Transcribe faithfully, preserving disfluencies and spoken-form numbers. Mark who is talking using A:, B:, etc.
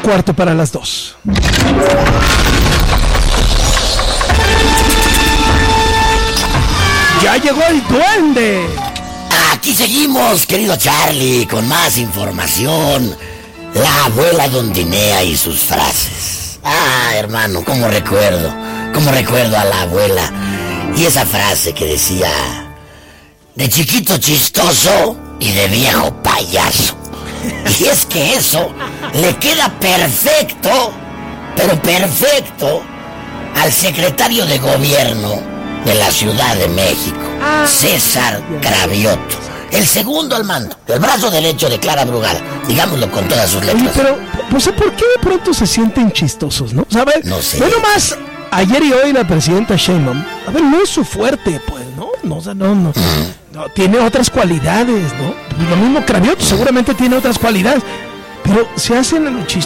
A: cuarto para las dos. ¡Ya llegó el duende!
B: Aquí seguimos, querido Charlie, con más información. La abuela Dondinea y sus frases. Ah, hermano, cómo recuerdo, cómo recuerdo a la abuela. Y esa frase que decía: de chiquito chistoso y de viejo payaso. Y es que eso le queda perfecto, pero perfecto, al secretario de gobierno de la Ciudad de México, César Cravioto, el segundo al mando, el brazo derecho de Clara Brugada, digámoslo con todas sus letras.
A: Oye, pero, pues, ¿por qué de pronto se sienten chistosos, no? ¿Sabes?
B: No sé.
A: No nomás ayer y hoy la presidenta Sheinbaum, a ver, no es su fuerte, pues, ¿no? No, o sea, no, no, mm. no, tiene otras cualidades, ¿no? Lo mismo Cravioto seguramente tiene otras cualidades, pero se hacen chistosos.